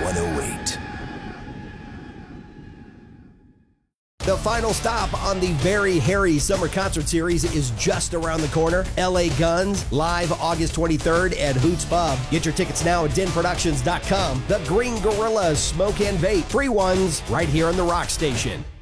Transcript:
108. The final stop on the Very Hairy Summer Concert Series is just around the corner. LA Guns, live August 23rd at Hoots Pub. Get your tickets now at denproductions.com. The Green Gorillas, Smoke and Vape, free ones right here on the Rock Station.